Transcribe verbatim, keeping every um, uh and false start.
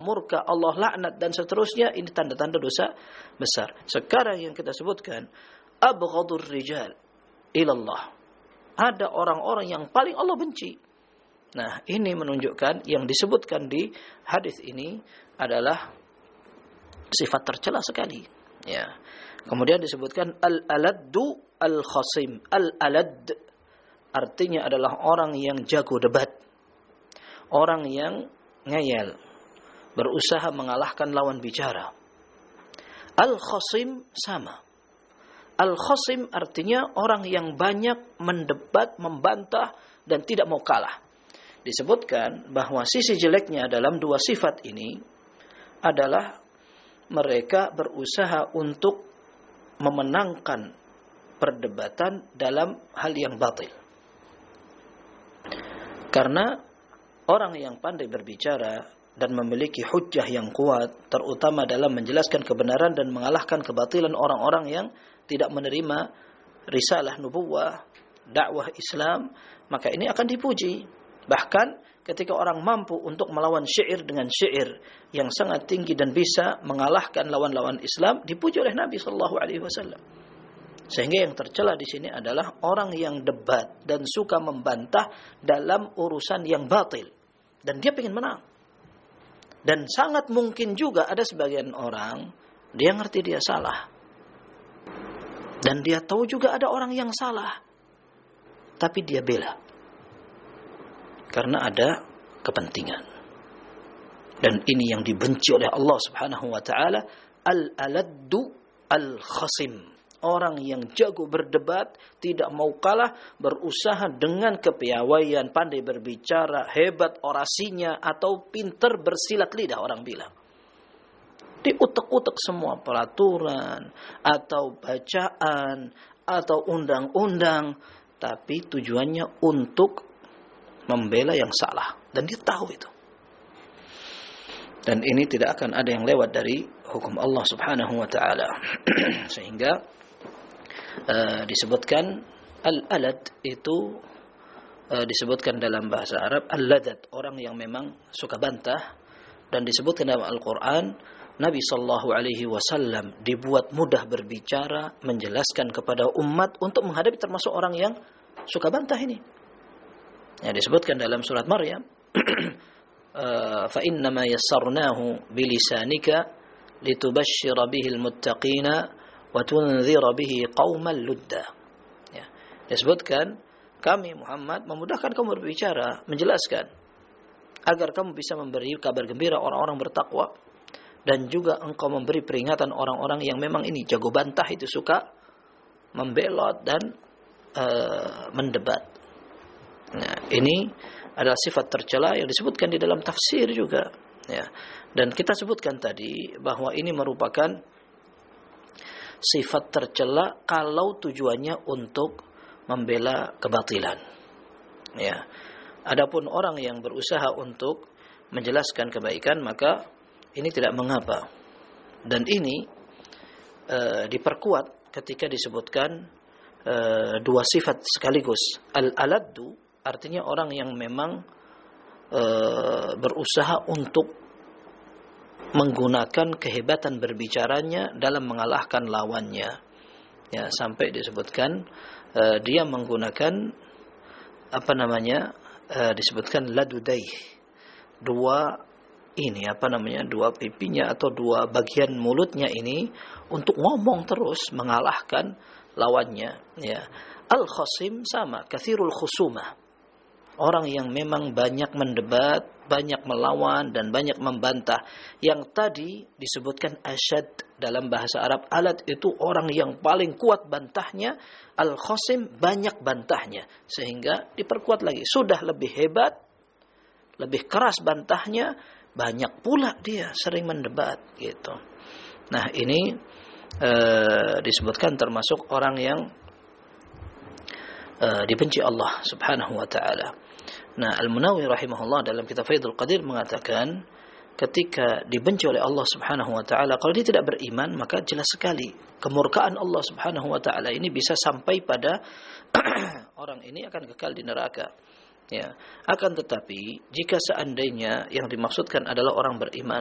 murka, Allah laknat dan seterusnya, ini tanda-tanda dosa besar. Sekarang yang kita sebutkan abghadur rijal ilallah, ada orang-orang yang paling Allah benci. Nah, ini menunjukkan yang disebutkan di hadis ini adalah sifat tercela sekali, ya. Kemudian disebutkan al-aladdu al-khasim. Al-alad artinya adalah orang yang jago debat, orang yang ngeyel, berusaha mengalahkan lawan bicara. Al-khasim sama. Al-khasim artinya orang yang banyak mendebat, membantah, dan tidak mau kalah. Disebutkan bahwa sisi jeleknya dalam dua sifat ini adalah mereka berusaha untuk memenangkan perdebatan dalam hal yang batil. Karena orang yang pandai berbicara dan memiliki hujjah yang kuat, terutama dalam menjelaskan kebenaran dan mengalahkan kebatilan orang-orang yang tidak menerima risalah nubuwah, dakwah Islam, maka ini akan dipuji. Bahkan ketika orang mampu untuk melawan syair dengan syair yang sangat tinggi dan bisa mengalahkan lawan-lawan Islam, dipuji oleh Nabi sallallahu alaihi wasallam. Sehingga yang tercela di sini adalah orang yang debat dan suka membantah dalam urusan yang batil, dan dia ingin menang. Dan sangat mungkin juga ada sebagian orang, dia ngerti dia salah, dan dia tahu juga ada orang yang salah, tapi dia bela karena ada kepentingan. Dan ini yang dibenci oleh Allah Subhanahu wa taala, al-aladdu al-khasim. Orang yang jago berdebat, tidak mau kalah, berusaha dengan kepiawaian, pandai berbicara, hebat orasinya, atau pinter bersilat lidah orang bilang. Diutek-utek semua peraturan, atau bacaan, atau undang-undang, tapi tujuannya untuk membela yang salah, dan dia tahu itu. Dan ini tidak akan ada yang lewat dari hukum Allah Subhanahu wa taala. Sehingga uh, disebutkan al-alad itu uh, disebutkan dalam bahasa Arab al-ladad, orang yang memang suka bantah, dan disebutkan dalam Al-Qur'an Nabi sallallahu alaihi wasallam dibuat mudah berbicara, menjelaskan kepada umat untuk menghadapi termasuk orang yang suka bantah ini. Ya, disebutkan dalam surat Maryam, fa innama yassarnahu bilisanika litubashshira bihil muttaqina wa tunzira bihi qauman ludda. Ya, disebutkan kami Muhammad memudahkan kamu berbicara, menjelaskan agar kamu bisa memberi kabar gembira orang-orang bertakwa, dan juga engkau memberi peringatan orang-orang yang memang ini jago bantah, itu suka membelot dan uh, mendebat. Nah, ini adalah sifat tercela yang disebutkan di dalam tafsir juga, ya. Dan kita sebutkan tadi bahwa ini merupakan sifat tercela kalau tujuannya untuk membela kebatilan, ya. Adapun orang yang berusaha untuk menjelaskan kebaikan, maka ini tidak mengapa. Dan ini e, diperkuat ketika disebutkan e, dua sifat sekaligus. Al-aladdu artinya orang yang memang e, berusaha untuk menggunakan kehebatan berbicaranya dalam mengalahkan lawannya. Ya, sampai disebutkan e, dia menggunakan apa namanya? E, disebutkan ladudaih. Dua ini apa namanya? Dua pipinya atau dua bagian mulutnya ini untuk ngomong terus mengalahkan lawannya, ya. Al-khasim sama, kathirul khusumah. Orang yang memang banyak mendebat, banyak melawan, dan banyak membantah. Yang tadi disebutkan asyad dalam bahasa Arab. Alad itu orang yang paling kuat bantahnya. Al-khasim banyak bantahnya. Sehingga diperkuat lagi. Sudah lebih hebat, lebih keras bantahnya, banyak pula dia sering mendebat, gitu. Nah, ini e, disebutkan termasuk orang yang e, dibenci Allah Subhanahu wa taala. Nah, Al-Munawi rahimahullah dalam kitab Faidul Qadir mengatakan ketika dibenci oleh Allah Subhanahu wa taala, kalau dia tidak beriman, maka jelas sekali kemurkaan Allah Subhanahu wa taala ini bisa sampai pada orang ini akan kekal di neraka. Ya, akan tetapi jika seandainya yang dimaksudkan adalah orang beriman,